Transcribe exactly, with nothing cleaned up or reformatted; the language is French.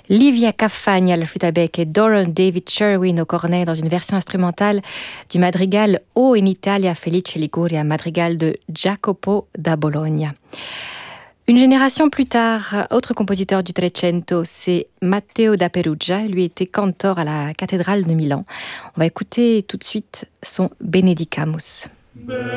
Livia Caffagna al flûte à bec et Doran David Sherwin au cornet dans une version instrumentale du madrigal O in Italia Felice Liguria, madrigal de Jacopo da Bologna. Une génération plus tard, autre compositeur du Trecento, c'est Matteo da Perugia. Lui était cantor à la cathédrale de Milan. On va écouter tout de suite son Benedicamus.